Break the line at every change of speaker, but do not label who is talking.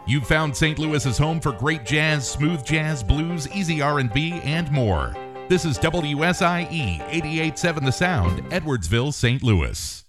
You've found St. Louis's home for great jazz, smooth jazz, blues, easy R&B, and more. This is WSIE 88.7 The Sound, Edwardsville, St. Louis.